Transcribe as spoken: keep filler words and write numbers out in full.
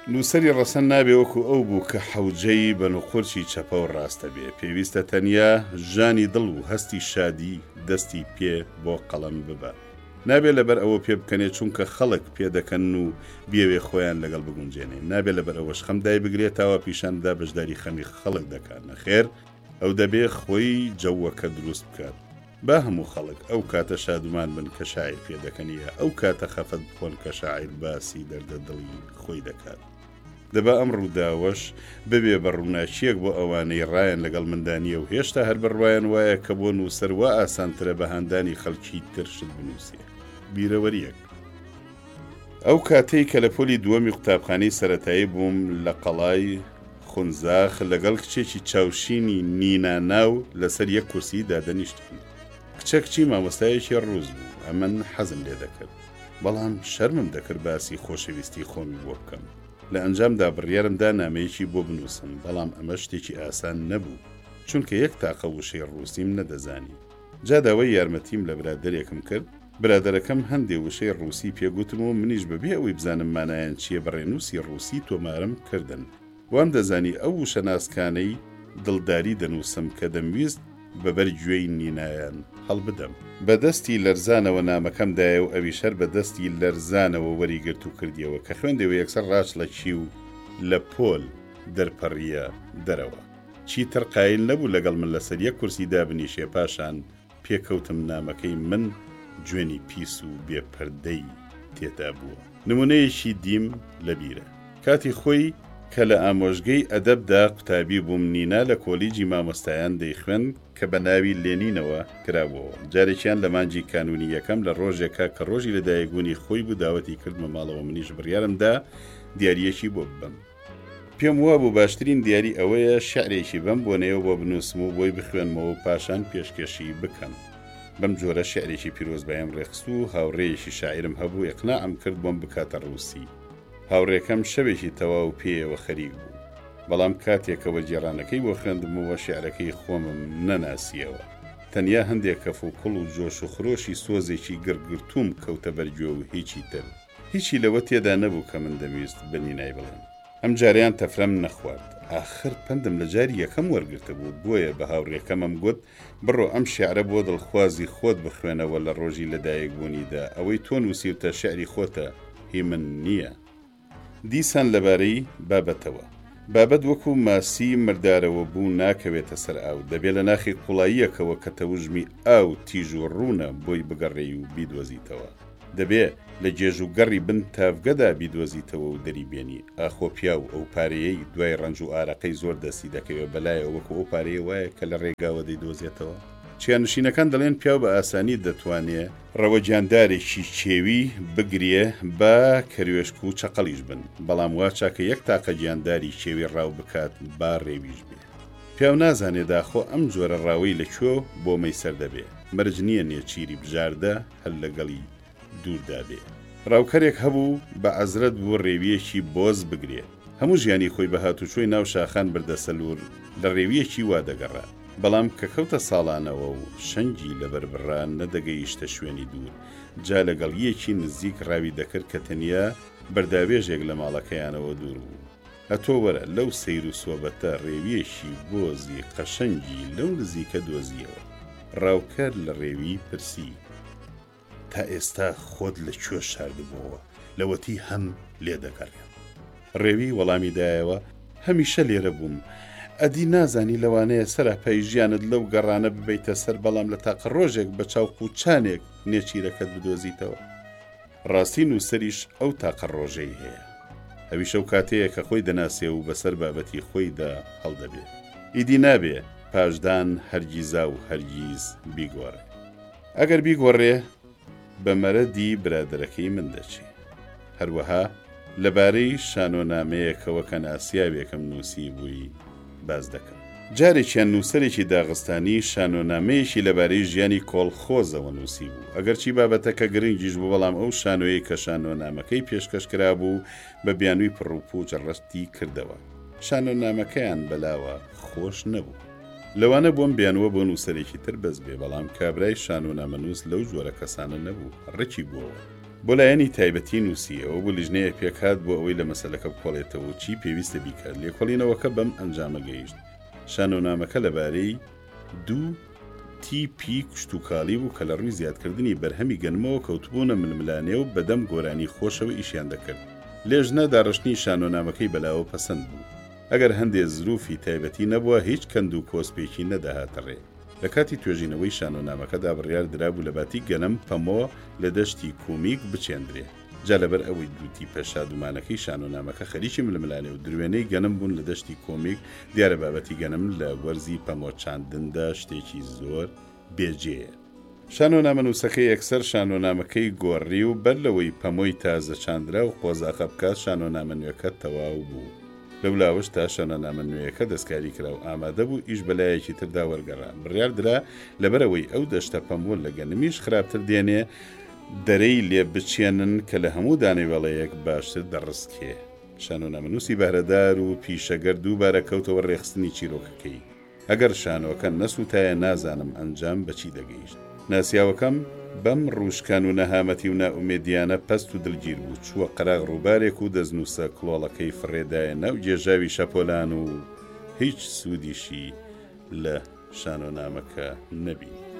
نووسری ڕەسەن نابێ وەکو ئەو بوو کە حەوجەی بە نوقورچی چەپە و ڕاستە بێ، پێویستە تەنیا ژانی دڵ و هەستی شادی دەستی پێ بۆ قەڵەم ببە. نابێ لەبەر ئەوە پێ بکەنێت چونکە خەڵک پێ دەکەن و بێوێ خۆیان لەگەڵ بگونجێنێ. نابێ لەبەر ئەوەش خەمدای بگرێتەوە پیشاندا بەشداری خەمی خەڵک دەکات. نەخێر ئەو دەبێ خۆی جەوەکە دروست بکات. با هەموو خەڵک ئەو کاتە شادومان بن کە شاعیر پێ دەکەنیە، ئەو کاتە خەفەت بخۆن کە شاعیر باسی دەردە دڵی خۆی دەکات. دەبا ئەم ڕووداوەش ببێ بە ڕووناچیەک بۆ ئەوانەی ڕایەن لەگەڵ مندانیە و هێشتا هەر بڕوایان وایە کە بۆ نووسەر وا ئاسانترە بە هەندانی خەڵکی ترشت بنووسێ. بیرەوەریەک ئەو کاتەی کە لە پۆلی دووەمی قوتابخانەی سەرەتایی بووم لە قەڵای خونزاخ لەگەڵ کچێکی چاوشینی نینا ناو لەسەر یەک کورسی دادەنیشتین. کچە کچی مامۆستایەکی ڕووز بوو، ئەمن حەزم لێ دەکرد، بەڵام شەرمم دەکرد باسی خۆشەویستی خۆمی بۆ بکەم. لە ئەنجامدا بڕیارمدا نامەیەکی بۆ بنووسم، بەڵام ئەمە شتێکی ئاسان نەبوو، چونکە یەک تاقە وشەی ڕووسیم نەدەزانی. جا داوای یارمەتیم لە برادەرێکم کرد، برادەرەکەم هەندێک وشەی ڕووسی پێگوتم و منیش بەبێ ئەوەی بزانم مانایان چییە بەڕێنووسی ڕووسی تۆمارم کردن. وام دەزانی ئەو وشە ناسکانەی دڵداری دەنووسم کە دەمویست بەبەر گوێی نینایان هەڵبدەم. بەدەستی لەرزانەوە نامەکەمدایە و ئەویش هەر بەدەستی لەرزانەوە وەریگرت و کردیەوە کە خوێندەوە یەکسەر ڕاش لە چی و لە پۆل دەرپەڕیە دەرەوە. چیتر قایل نەبوو لەگەڵ من لەسەر یەک کورسی دابنیشێ، پاشان پێکەوتم نامەکەی من جوێنی پیس و بێپەردەی تێدا بووە. نمونەیەکی دیم لە بیرە. کاتی خۆی کە لە ئامۆژگەی ئەدەبدا قوتابی بووم، نینا لە کۆلیجی مامۆستایان دەیخوێن کە بە ناوی لێنینەوە کرابەوە. جارێکیان لە مانجی کانونی یەکەم لە ڕۆژێکە کە ڕۆژی لەدایکبوونی خۆی بوو داوەتی کردمە ماڵەوە، منیش بڕیارمدا دیاریەکی بۆ ببەم. پێم وا بوو باشترین دیاری ئەوەیە شعرێکی بەم بۆ نێوە بۆ بنووسم و بۆی بخوێنمەوە و پاشان پێشکەشی بکەم. بەم جۆرە شعرێکی پیرۆزبایم ڕێخست و هاوڕێیەکی شاعرم هەبوو، ئیقناعم کرد بۆم بکاتە ڕووسی. هاوڕێکەم شەوێکی تەواو پێیەوە خەریک بوو، بەڵام کاتێکەوە جێرانەکەی بۆ خوێندمەوە شعرەکەی خۆمم نەناسیەوە. تەنیا هەندێک کەف و کوڵ و جۆش و خرۆشی سۆزێکی گرگرتوم کەوتە بەرگوێ و هیچی تر. هیچی لەوە تێدا نەبوو کە من دەویست بەنینای بڵێم. ئەم جاریان تەفرەم نەخوارد. ئاخر پندم لە جاری یەکەم وەرگرتە بوو، بۆیە بە هاوڕێکەمم گوت بڕۆ ئەم شیعرە بۆ دڵخوازی خۆت بخوێنەوە لە ڕۆژی لەدایکبوونیدا، ئەوەی تۆ نووسیرتە شعری خۆتە، هی من نییە. دیسان لەبارەی بابەتەوە. بابەت وەکو ماسی مردارەوە بوو ناکەوێتە سەر ئاو، دەبێت لە ناخی قوڵاییەکەوە کە تەوژمی ئاو تیژ و ڕوونە بۆی بگەڕێی و بیدۆزیتەوە. دەبێت لە جێژ و گەڕی بن تافگەدا بیدۆزیتەوە و دەری بێنی. ئاخۆ پیا و ئەو پارەیەی دوای ڕنج و ئارەقەی زۆر دەستی دەکەوێت بەلایە وەکو ئەو پارەیە وایە کە لە ڕێگاوە دەیدۆزێتەوە. چیانشینەکان دەڵێن پیاو بە ئاسانی دەتوانێت ڕەوەجاندارێکی چێوی بگرێ بە کەروێشک و چەقەڵیش بن، بەڵام وا چاکە یەک تاقە گیانداری چێوی ڕاو بکات با ڕێویش بێ. پیاو نازانێت داخۆ ئەم جۆرە ڕاوی لەکوێ بۆ مەیسەر دەبێ، مەرج نییە نێچیری بژاردە هەر لەگەڵی دووردا بێ. ڕاوکەرێک هەبوو بە عەزرەت بوو ڕێویەکی بۆز بگرێ، هەموو ژیانی خۆی بە هاتوچۆی ناو شاخان بردەسەلور لە ڕێویەکی وا دەگەڕا، بەڵام کە کەوتە ساڵانەوە و شەنگی لەبەربڕان نەدەگەیشتە شوێنی دوور، جا لەگەڵ یەکی نزیک ڕاوی دەکرد کە تەنیا بەرداوێژێک لە ماڵەکەیانەوە دوور بوو. ئەتۆ وەرە لەو سەیر و سۆبەتە ڕێویەکی بۆزی قەشەنگی لەو نزیکە دۆزیەوە. ڕاوکەر لە ڕێوی پرسی: تا ئێستا خۆت لەکوێ شاردبووەوە؟ لەوەتی هەم لێ دەگەڕێن. ڕێوی وەڵامی دایەوە: هەمیشە لێرە بووم، ئەدی نازانی لەوانەیە سەراپای ژیانت لەو گەڕانە ببیتە سەر، بەڵام لە تاقە ڕۆژێک بە چاوقوچانێک نێچیرەکەت بدۆزیتەوە. ڕاستی نووسەریش ئەو تاقە ڕۆژەی هەیە، ئەویش ئەو کاتەیە کە خۆی دەناسێ و بەسەر بابەتی خۆیدا هەڵدەبێ. ئیدی نابێ پاشدان هەرگیزا و هەرگیز بیگۆڕێ. ئەگەر بیگۆڕێ بەمەرەدی برادەرەکەی من دەچێ. هەروەها لەبارەی شانۆنامەیەکەوە کە ناسیاوێکم نووسی بووی باز دەکەم. جارێکیان نووسەرێکی داغستانی شانۆنامەیەکی لەبارەی ژیانی کۆڵخۆزەوە نووسی بوو. ئەگەرچی بابەتەکە گرنگیش بوو، بەڵام ئەو شانۆیە کە شانۆنامەکەی پێشکەش کرا بوو بە بیانووی پڕوپوچ ڕەستی کردەوە. شانۆنامەکەیان بەلاوە خۆش نەبوو. لەوانە بۆم بیانوە بۆ نووسەرێکی تر بەس بێ، بەڵام کابرای شانۆنامەنووس لەو جۆرە کەسانە نەبوو، ڕێکی بووەوە. بۆ لایەنی تایبەتی نووسیەوە بۆ لیژنەیەک پێکات بۆ ئەوەی لە مەسەلەکە بخۆڵێتەوە چی پێویستە بیکات. لێکۆڵینەوەکە بەم ئەنجامە گەیشت. شانۆنامەکە لەبارەی دوو تیپی کشتتوکاڵی بوو کە لە ڕووی زیادکردنی بەرهەمی گەنمەوە کەوتبوونە ململانێ و بەدەم گۆرانی خۆشەوە ئیشیان دەکرد. لێژنە داڕشتنی شانۆنامەکەی بەلاوە پەسەند بوو. ئەگەر هەندێک زروفی تایبەتی نەبووە هیچ کەند و کۆسپێکی نەداهاتە ڕێ. لە کاتی توێژینەوەی شانۆنامەکەدا بڕیار درابوو لە باتی گەنم پەمۆ لە دەشتی کۆمیک بچێندرێ. جا لەبەر ئەوەی دووتی پەشادومانەکەی شانۆنامەکە خەریکی ململانێ و دروێنەی گەنم بوون لە دەشتی کۆمیک، دیارە بابەتی گەنم لە وەرزی پەمۆچاندندا شتێکی زۆر بێجێیە. شانۆنامە نووسەکەی یەکسەر شانۆنامەکەی گۆڕی و بەر لەوەی پەمۆی تازە چاندرا و قۆزاقە بکات شانۆنامە نوێەکە تەواو بوو. لەولاوەش تا شانۆنامە نوێیەکە دەستکاری کرا و ئامادە بوو ئیش بەلایەکی تردا وەرگەڕا. بڕیار درا لەبەرەوەی ئەو دەشتە پەمۆل لە گەنمیش خراپتر دێنێ دەرەی لێ بچێنن کە لە هەموو دانەوێڵەیەک باشتر دەڕستکێ. شانۆنامە نووسی بەهرەدار و پیشەگەر دووبارە کەوتەوە ڕێخستنی چیرۆکەکەی. ئەگەر شانۆکە نەسوتایە نازانم ئەنجام بەچی دەگەیشت. ناسیاوەکەم بەم ڕوشکان و نەهامەتی و نائومێدیانە پەست و دڵگیر بوو. چووە قەراغ ڕووبارێک و دەستنووسە کڵۆڵەکەی فڕێدایە ناو جێژاوی شەپۆلان و هیچ سوودیشی لە شانۆنامەکە نەبی.